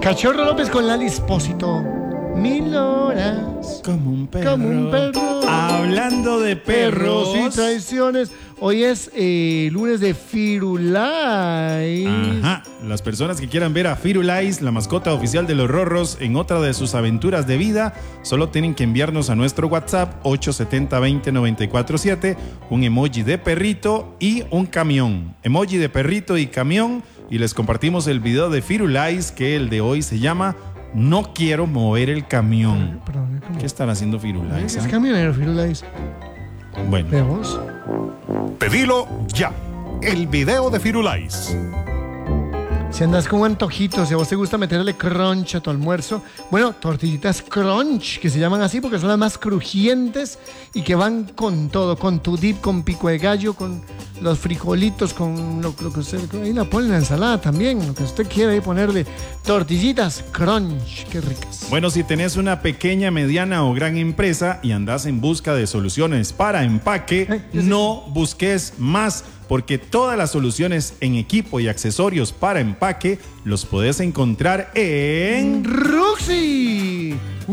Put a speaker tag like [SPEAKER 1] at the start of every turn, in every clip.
[SPEAKER 1] Cachorro López con Lali Espósito. 1000 horas.
[SPEAKER 2] Como un perro.
[SPEAKER 1] Como un perro.
[SPEAKER 2] Hablando de perros
[SPEAKER 1] y traiciones. Hoy es lunes de Firulais.
[SPEAKER 2] Ajá. Las personas que quieran ver a Firulais, la mascota oficial de los Rorros, en otra de sus aventuras de vida, solo tienen que enviarnos a nuestro WhatsApp 870-20-947 un emoji de perrito y un camión. Emoji de perrito y camión, y les compartimos el video de Firulais, que el de hoy se llama No quiero mover el camión.
[SPEAKER 1] Perdón,
[SPEAKER 2] ¿Qué estará haciendo Firulais?
[SPEAKER 1] Es camionero, Firulais.
[SPEAKER 2] Bueno.
[SPEAKER 1] Veamos.
[SPEAKER 3] Pedilo ya. El video de Firulais.
[SPEAKER 1] Si andas con antojitos, si a vos te gusta meterle crunch a tu almuerzo, bueno, tortillitas crunch, que se llaman así porque son las más crujientes y que van con todo, con tu dip, con pico de gallo, con los frijolitos, con lo que usted, ahí la ponen en la ensalada también, lo que usted quiera ahí ponerle. Tortillitas crunch, qué ricas.
[SPEAKER 2] Bueno, si tenés una pequeña, mediana o gran empresa y andás en busca de soluciones para empaque, no busques más, porque todas las soluciones en equipo y accesorios para empaque los podés encontrar en
[SPEAKER 1] Ruxy.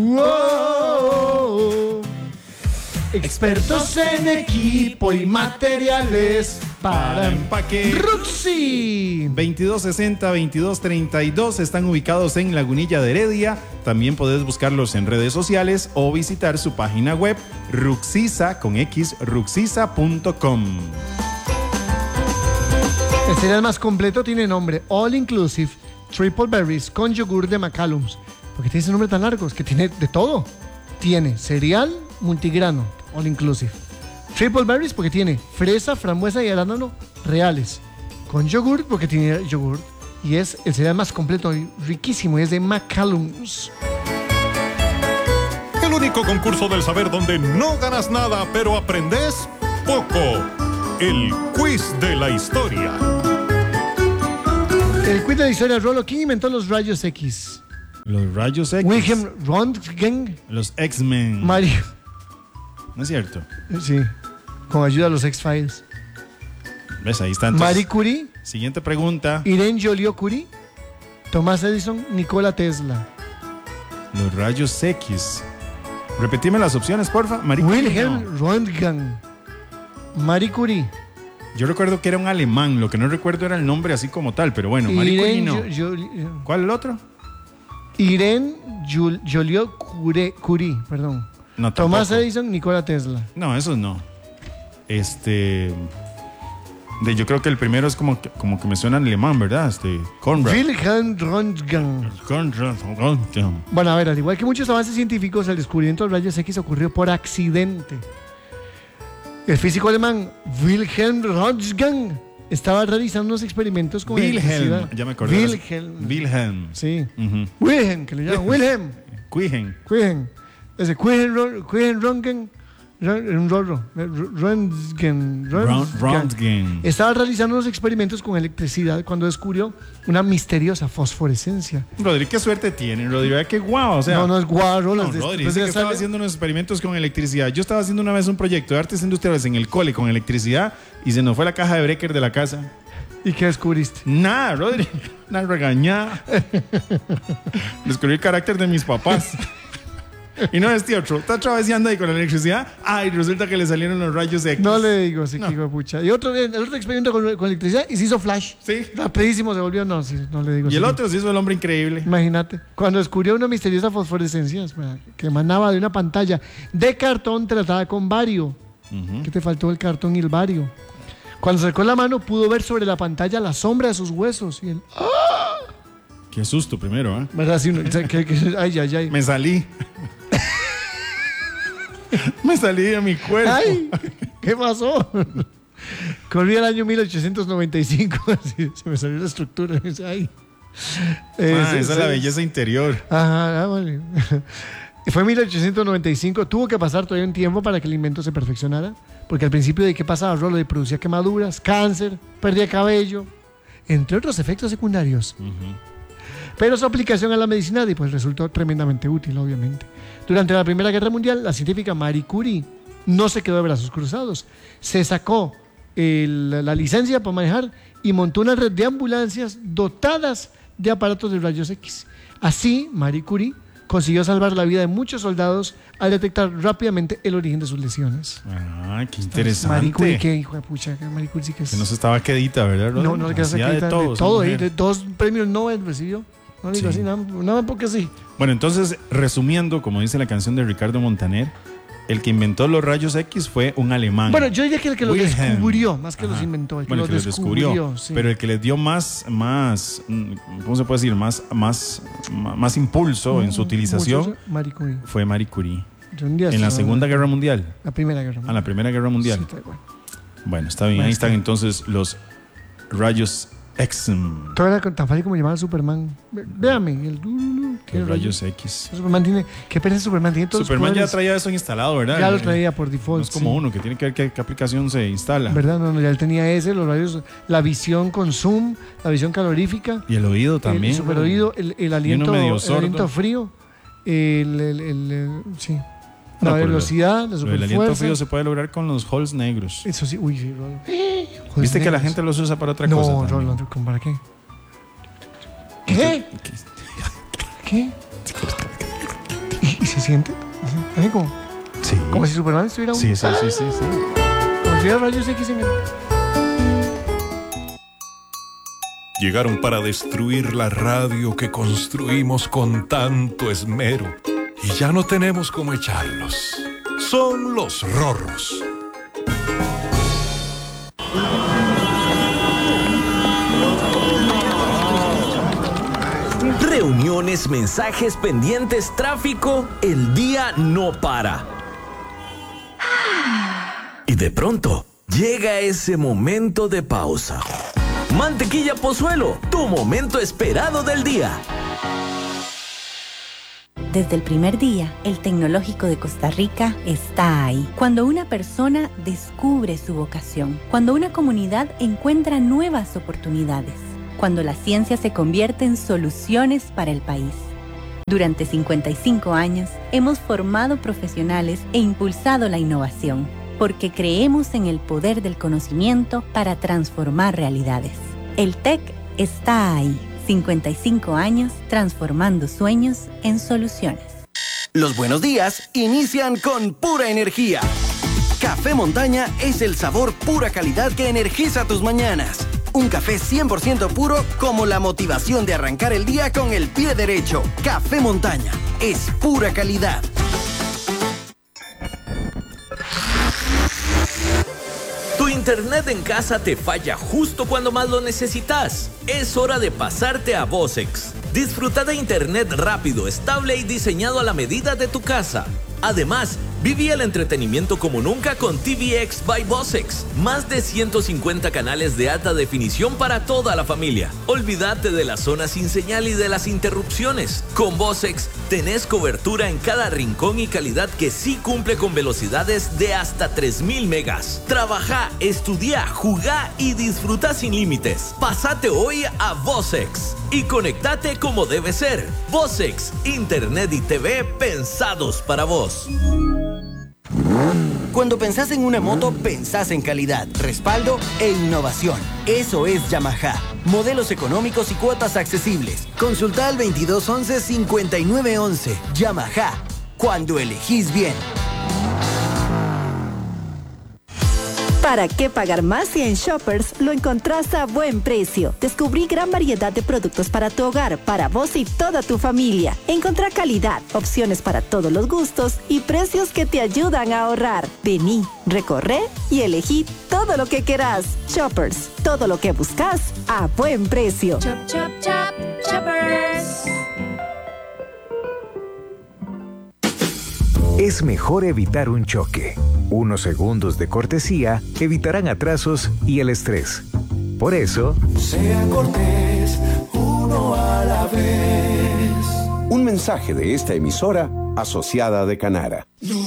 [SPEAKER 1] ¡Wow! Expertos en equipo y materiales para empaque. Ruxy.
[SPEAKER 2] 2260-2232 están ubicados en Lagunilla de Heredia. También podés buscarlos en redes sociales o visitar su página web ruxisa con x ruxisa.com.
[SPEAKER 1] El cereal más completo tiene nombre All Inclusive Triple Berries con yogur de McCallum's. ¿Por qué tiene ese nombre tan largo? Es que tiene de todo. Tiene cereal multigrano All Inclusive. Triple Berries porque tiene fresa, frambuesa y arándano reales. Con yogur porque tiene yogur. Y es el cereal más completo y riquísimo. Y es de McCallum's.
[SPEAKER 3] El único concurso del saber donde no ganas nada, pero aprendes poco. El quiz de la historia.
[SPEAKER 1] El quiz de la historia, Rolo. ¿Quién inventó los rayos X?
[SPEAKER 2] Los rayos X.
[SPEAKER 1] Wilhelm Röntgen.
[SPEAKER 2] Los X-Men.
[SPEAKER 1] Mario.
[SPEAKER 2] ¿No es cierto?
[SPEAKER 1] Sí. Con ayuda de los X-Files.
[SPEAKER 2] ¿Ves? Ahí están.
[SPEAKER 1] Marie Curie.
[SPEAKER 2] Siguiente pregunta.
[SPEAKER 1] Irene Joliot-Curie. Tomás Edison. Nikola Tesla.
[SPEAKER 2] Los rayos X. Repetime las opciones, porfa. Marie Curie,
[SPEAKER 1] Wilhelm Röntgen. Marie Curie.
[SPEAKER 2] Yo recuerdo que era un alemán, lo que no recuerdo era el nombre así como tal, pero bueno, Marie Curie no. ¿Cuál es el otro?
[SPEAKER 1] Irene Joliot-Curie, perdón.
[SPEAKER 2] No,
[SPEAKER 1] Tomás Edison, Nikola Tesla.
[SPEAKER 2] No, esos no. Yo creo que el primero es como que me suena alemán, ¿verdad? Conrad.
[SPEAKER 1] Wilhelm Röntgen. Bueno, a ver, al igual que muchos avances científicos, el descubrimiento de los rayos X ocurrió por accidente. El físico alemán Wilhelm Röntgen estaba realizando unos experimentos con electricidad.
[SPEAKER 2] Ya me acordé. Wilhelm.
[SPEAKER 1] Sí. Wilhelm, que le llaman Wilhelm.
[SPEAKER 2] Wilhelm.
[SPEAKER 1] Ese Wilhelm Röntgen. Röntgen. Estaba realizando unos experimentos con electricidad cuando descubrió una misteriosa fosforescencia.
[SPEAKER 2] Rodri, qué suerte tiene, Rodri, qué guau, o sea.
[SPEAKER 1] No es guau,
[SPEAKER 2] Rodri, dice que estaba haciendo unos experimentos con electricidad. Yo estaba haciendo una vez un proyecto de artes industriales en el cole con electricidad y se nos fue la caja de breaker de la casa.
[SPEAKER 1] ¿Y qué descubriste?
[SPEAKER 2] Nada, Rodri, una regañada. Descubrí el carácter de mis papás. Y no es otro, está traveseando ahí con la electricidad. Ay, resulta que le salieron los rayos X.
[SPEAKER 1] No le digo, sí, no. Que pucha. Y el otro experimento con electricidad y se hizo flash.
[SPEAKER 2] Sí.
[SPEAKER 1] Rapidísimo se volvió, no le digo.
[SPEAKER 2] Y el otro se hizo el hombre increíble.
[SPEAKER 1] Imagínate, cuando descubrió una misteriosa fosforescencia que emanaba de una pantalla de cartón tratada con bario. ¿Qué te faltó el cartón y el bario? Cuando acercó la mano, pudo ver sobre la pantalla la sombra de sus huesos. Y él, ¡ah!
[SPEAKER 2] Qué susto primero, ¿eh?
[SPEAKER 1] ¿Verdad? Sí, ay.
[SPEAKER 2] Me salí. Me salí de mi cuerpo.
[SPEAKER 1] Ay, ¿qué pasó? Corría el año 1895. Así, se me salió la estructura. Ay.
[SPEAKER 2] Esa es la belleza interior.
[SPEAKER 1] Ajá, vale. Fue en 1895. Tuvo que pasar todavía un tiempo para que el invento se perfeccionara. Porque al principio, ¿de qué pasaba? Rolo, producía quemaduras, cáncer, perdía cabello, entre otros efectos secundarios. Pero su aplicación a la medicina pues, resultó tremendamente útil, obviamente. Durante la Primera Guerra Mundial, la científica Marie Curie no se quedó de brazos cruzados. Se sacó la licencia para manejar y montó una red de ambulancias dotadas de aparatos de rayos X. Así, Marie Curie consiguió salvar la vida de muchos soldados al detectar rápidamente el origen de sus lesiones.
[SPEAKER 2] Ah, qué interesante.
[SPEAKER 1] Marie Curie, qué hijo de pucha, Marie Curie sí que es...
[SPEAKER 2] Que no se estaba quedita, ¿verdad?
[SPEAKER 1] No le queda
[SPEAKER 2] hacía
[SPEAKER 1] quedita,
[SPEAKER 2] de todo.
[SPEAKER 1] de todo, de 2 premios Nobel recibió. No digo
[SPEAKER 2] Sí.
[SPEAKER 1] así, nada porque sí.
[SPEAKER 2] Bueno, entonces, resumiendo, como dice la canción de Ricardo Montaner, el que inventó los rayos X fue un alemán.
[SPEAKER 1] Bueno, yo diría que el que los
[SPEAKER 2] Wilhelm.
[SPEAKER 1] descubrió, más que
[SPEAKER 2] Ajá.
[SPEAKER 1] los inventó. El que
[SPEAKER 2] Bueno,
[SPEAKER 1] los
[SPEAKER 2] el que los descubrió,
[SPEAKER 1] sí.
[SPEAKER 2] pero el que les dio más, ¿cómo se puede decir? Más impulso en su utilización
[SPEAKER 1] Muchos, Marie Curie.
[SPEAKER 2] fue Marie Curie.
[SPEAKER 1] Yo un día
[SPEAKER 2] En la
[SPEAKER 1] estaba-
[SPEAKER 2] Segunda Guerra Mundial.
[SPEAKER 1] La Primera Guerra Mundial.
[SPEAKER 2] A la Primera Guerra Mundial.
[SPEAKER 1] Sí, tal cual.
[SPEAKER 2] Bueno, está bien.
[SPEAKER 1] Bueno,
[SPEAKER 2] Ahí
[SPEAKER 1] está
[SPEAKER 2] están
[SPEAKER 1] bien.
[SPEAKER 2] entonces los rayos X.
[SPEAKER 1] Todo era tan fácil como llamar a Superman. Véame, el tiene
[SPEAKER 2] Los rayos X.
[SPEAKER 1] Superman tiene. ¿Qué pena Superman? Tiene todos
[SPEAKER 2] Superman
[SPEAKER 1] los
[SPEAKER 2] ya
[SPEAKER 1] poderes.
[SPEAKER 2] traía eso instalado, ¿verdad?
[SPEAKER 1] Ya lo traía por default.
[SPEAKER 2] No es como
[SPEAKER 1] sí.
[SPEAKER 2] uno que tiene que ver qué aplicación se instala.
[SPEAKER 1] ¿Verdad? No, ya él tenía ese, los rayos, la visión con zoom, la visión calorífica,
[SPEAKER 2] Y el oído también.
[SPEAKER 1] el super oído, el aliento,
[SPEAKER 2] medio
[SPEAKER 1] el
[SPEAKER 2] sordo.
[SPEAKER 1] aliento frío, sí.
[SPEAKER 2] No,
[SPEAKER 1] La
[SPEAKER 2] pero
[SPEAKER 1] velocidad, la
[SPEAKER 2] Lo del aliento frío
[SPEAKER 1] superfuerza.
[SPEAKER 2] se puede lograr con los holes negros.
[SPEAKER 1] Eso sí, uy, sí, Rolo.
[SPEAKER 2] ¿Viste que la gente los usa para otra
[SPEAKER 1] no,
[SPEAKER 2] cosa? también?
[SPEAKER 1] Rolando, ¿para qué? ¿Qué? ¿Qué? ¿Y se siente? Así como,
[SPEAKER 2] Sí.
[SPEAKER 1] como si Superman estuviera
[SPEAKER 2] Sí.
[SPEAKER 1] como si tuviera rayos X en él.
[SPEAKER 3] Llegaron para destruir la radio que construimos con tanto esmero. Y ya no tenemos cómo echarlos. Son los rorros.
[SPEAKER 4] Reuniones, mensajes, pendientes, tráfico, el día no para. Y de pronto, llega ese momento de pausa. Mantequilla Pozuelo, tu momento esperado del día.
[SPEAKER 5] Desde el primer día, el Tecnológico de Costa Rica está ahí. Cuando una persona descubre su vocación, cuando una comunidad encuentra nuevas oportunidades, cuando la ciencia se convierte en soluciones para el país. Durante 55 años, hemos formado profesionales e impulsado la innovación, porque creemos en el poder del conocimiento para transformar realidades. El TEC está ahí. 55 años transformando sueños en soluciones.
[SPEAKER 6] Los buenos días inician con pura energía. Café Montaña es el sabor pura calidad que energiza tus mañanas. Un café 100% puro como la motivación de arrancar el día con el pie derecho. Café Montaña es pura calidad.
[SPEAKER 4] Tu internet en casa te falla justo cuando más lo necesitas. Es hora de pasarte a Vocex. Disfruta de internet rápido, estable y diseñado a la medida de tu casa. Además, viví el entretenimiento como nunca con TVX by Vocex. Más de 150 canales de alta definición para toda la familia. Olvídate de la zona sin señal y de las interrupciones. Con Vocex tenés cobertura en cada rincón y calidad que sí cumple con velocidades de hasta 3000 megas. Trabaja, estudia, jugá y disfruta sin límites. Pásate hoy a Vocex y conectate como debe ser. Vocex, internet y TV pensados para vos.
[SPEAKER 6] Cuando pensás en una moto, pensás en calidad, respaldo e innovación. Eso es Yamaha. Modelos económicos y cuotas accesibles. Consulta al 2211-5911. Yamaha. Cuando elegís bien.
[SPEAKER 7] ¿Para qué pagar más si en Shoppers lo encontrás a buen precio? Descubrí gran variedad de productos para tu hogar, para vos y toda tu familia. Encontrá calidad, opciones para todos los gustos y precios que te ayudan a ahorrar. Vení, recorre y elegí todo lo que querás. Shoppers, todo lo que buscas a buen precio.
[SPEAKER 8] Chop, chop, chop, Shoppers.
[SPEAKER 9] Es mejor evitar un choque. Unos segundos de cortesía evitarán atrasos y el estrés. Por eso,
[SPEAKER 10] sea cortés, uno a la vez. Un mensaje de esta emisora asociada de Canara.